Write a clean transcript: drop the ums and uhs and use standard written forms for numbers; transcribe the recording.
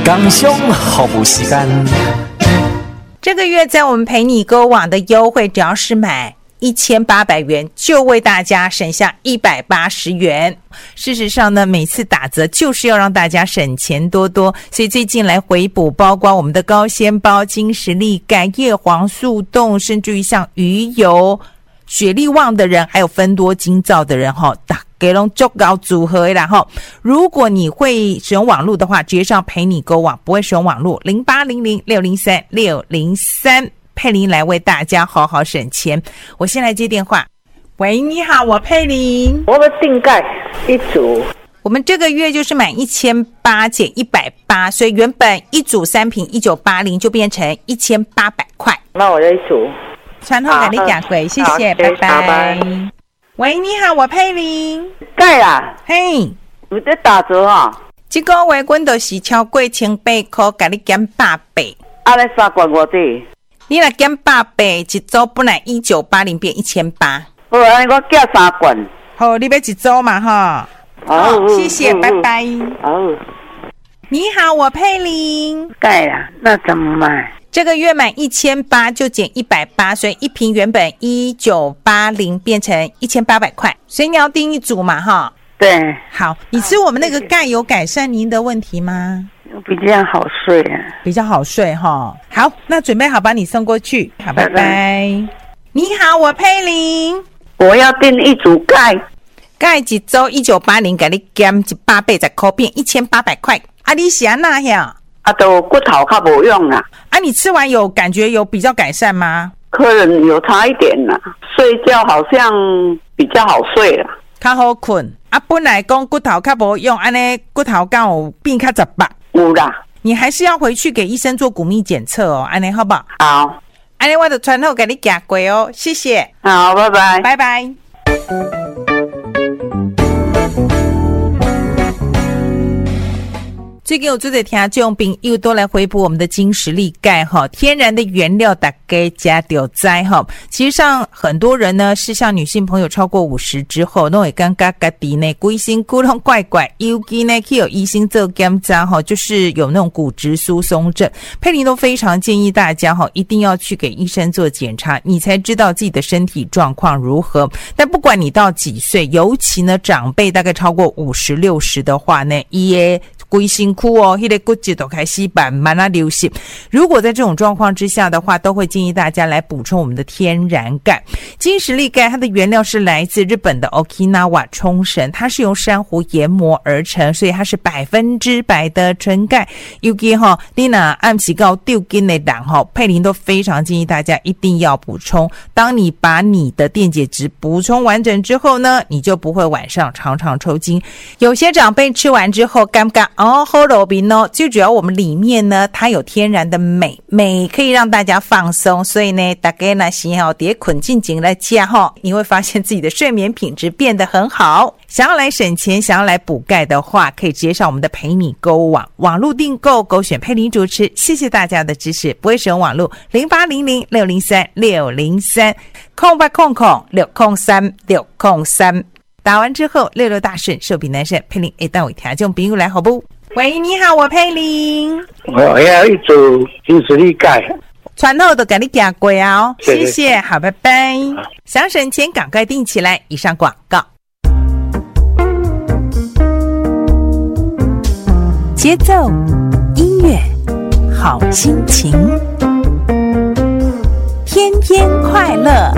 工商服务时间。 这个月在我们陪你购网的优惠，只要是买1800元就为大家省下180元。事实上呢，每次打折就是要让大家省钱多多，所以最近来回补，包括我们的高纤包、金石力钙、叶黄素冻，甚至于像鱼油、血力旺的人，还有芬多精皂的人大给龙足高组合啦哈！如果你会使用网络的话，直接上陪你购网；不会使用网络，0800603603，佩玲来为大家好好省钱。我先来接电话。喂，你好，我佩玲。 我们订盖一组， 我们这个月就是买1800减180，所以原本一组3瓶1980就变成1800块。 那我这一组传后给你讲过，谢谢，拜拜。喂，你好，我佩玲。 盖啦， 嘿， 有在打折啊？ 这个月阮就是超过1800块，给你减800。 啊，来3罐我的， 你若减800，一周本来1980变1800。 好，安尼我寄3罐。 好，你要一周嘛哈？ 好， 谢谢，拜拜。 好， 你好，我佩玲。 盖啦，那怎么买？ 这个月买1800就减180，所以一瓶原本1980变成1800块，所以你要订一组嘛哈？ 对。 好，你吃我们那个钙有改善您的问题吗？ 比较好睡啊。 比较好睡哈。好，那准备好把你送过去。好，拜拜。你好，我佩玲。 我要订一组钙。 钙一周1980，给你减180块变1800块。啊，你是怎样呀？ 啊，都骨头较无用啦。 啊，你吃完有感觉有比较改善吗？ 可能有差一点啦，睡觉好像比较好睡啦， 较好困。啊，本来讲骨头较无用，安尼骨头敢有变较杂吧？ 有啦。 你还是要回去给医生做骨密检测哦，安尼好不好？ 好， 安尼我就传后给你寄过哦，谢谢。 好，拜拜， 拜拜。最近有做在听众朋友都来回补我们的金石力钙哈，天然的原料大家加丢栽哈。其实上很多人呢是像女性朋友超过50之后，那也刚刚家己呢规身骨痛怪怪，尤其呢去有医生做检查哈，就是有那种骨质疏松症。佩玲都非常建议大家哈，一定要去给医生做检查，你才知道自己的身体状况如何。但不管你到几岁，尤其呢长辈大概超过50、60的话呢，也规身躯哦，那个骨质都开始慢慢啊流失。如果在这种状况之下的话，都会建议大家来补充我们的天然钙。金石力钙它的原料是来自日本的 Okinawa 冲绳，它是由珊瑚研磨而成，所以它是100%的纯钙。尤其你若暗时到丢筋的人佩玲都非常建议大家一定要补充。当你把你的电解质补充完整之后呢，你就不会晚上常常抽筋。有些长辈吃完之后尴尬好肉饼哦，最主要我们里面呢，它有天然的镁可以让大家放松，所以呢，大家呢洗好碟捆进紧来加你会发现自己的睡眠品质变得很好。想要来省钱，想要来补钙的话，可以直接上我们的陪你购网网络订购，勾选佩玲主持。谢谢大家的支持，不会使用网络0800603603空800603603打完之后66大顺，寿比南山，佩玲会带我听众朋友来好不？喂，你好，我佩玲。 我要一组金石力钙， 传后都给你讲过哦，谢谢，好，拜拜。想省钱，赶快订起来。以上广告。节奏，音乐，好心情，天天快乐。